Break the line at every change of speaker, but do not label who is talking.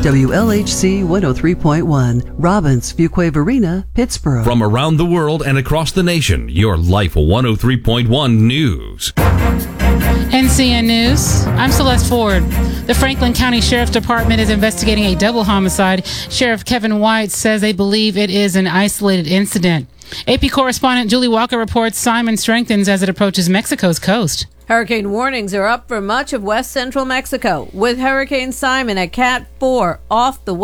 WLHC 103.1, Robbins, Fuquay Varina, Pittsburgh.
From around the world and across the nation, your Life 103.1 News.
NCN News, I'm Celeste Ford. The Franklin County Sheriff's Department is investigating a double homicide. Sheriff Kevin White says they believe it is an isolated incident. AP correspondent Julie Walker reports Simon strengthens as it approaches Mexico's coast.
Hurricane warnings are up for much of west central Mexico, with Hurricane Simon at Cat 4 off the